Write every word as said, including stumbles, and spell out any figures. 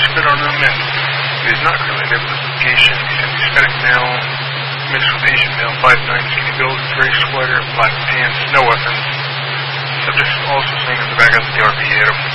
spit on him, and he is not currently in investigation. He sent Hispanic male, mixed with Asian male, five nine, skinny build, gray sweater, black pants, no weapons. Subject is also seen in the back of the R V. Adam.